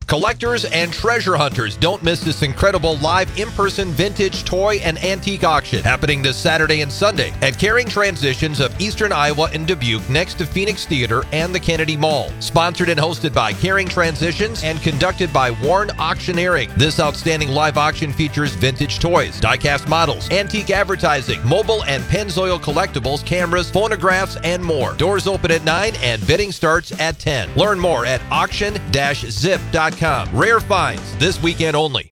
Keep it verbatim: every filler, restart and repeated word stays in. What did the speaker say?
Collectors and treasure hunters, don't miss this incredible live in-person vintage toy and antique auction happening this Saturday and Sunday at Caring Transitions of Eastern Iowa in Dubuque next to Phoenix Theater and the Kennedy Mall. Sponsored and hosted by Caring Transitions and conducted by Warren Auctioneering. This outstanding live auction features vintage toys, die-cast models, antique advertising, mobile and Pennzoil collectibles, cameras, phonographs, and more. Doors open at nine and bidding starts at ten. Learn more at auction dash zip dot com. Rare finds this weekend only.